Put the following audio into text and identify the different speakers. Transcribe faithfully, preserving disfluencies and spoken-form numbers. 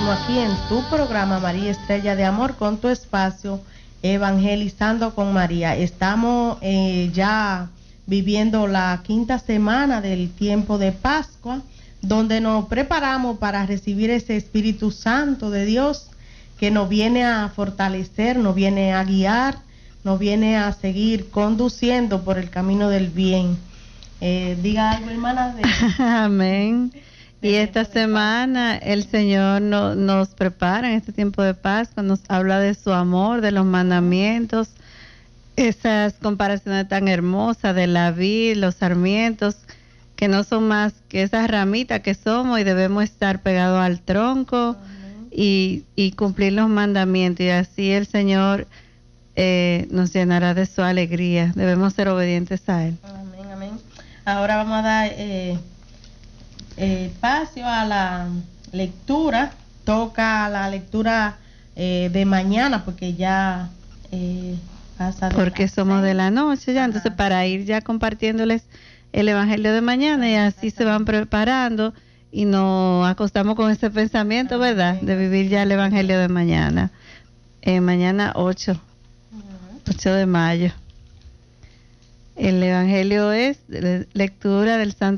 Speaker 1: Seguimos aquí en tu programa María Estrella de Amor con tu espacio Evangelizando con María. Estamos eh, ya viviendo la quinta semana del tiempo de Pascua, donde nos preparamos para recibir ese Espíritu Santo de Dios que nos viene a fortalecer, nos viene a guiar, nos viene a seguir conduciendo por el camino del bien. Eh, diga algo, hermana. De...
Speaker 2: Amén. Y esta semana el Señor no, nos prepara en este tiempo de Pascua, nos habla de su amor, de los mandamientos, esas comparaciones tan hermosas de la vid, los sarmientos, que no son más que esas ramitas que somos y debemos estar pegados al tronco y, y cumplir los mandamientos. Y así el Señor eh, nos llenará de su alegría. Debemos ser obedientes a Él.
Speaker 1: Amén, amén. Ahora vamos a dar... Eh, Eh, espacio a la lectura. Toca la lectura eh, de mañana porque ya eh, pasa de
Speaker 2: porque somos seis de la noche ya. Ajá. Entonces para ir ya compartiéndoles el evangelio de mañana y así se van preparando y nos acostamos con ese pensamiento, ¿verdad? De vivir ya el evangelio de mañana. Eh, mañana ocho de mayo. El evangelio es lectura del Santo